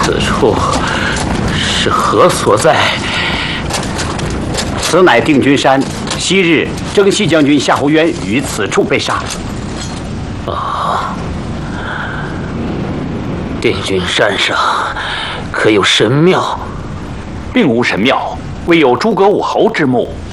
此处是何所在？此乃定军山，昔日征西将军夏侯渊于此处被杀。啊，定军山上可有神庙？ 并无神庙，唯有诸葛武侯之墓。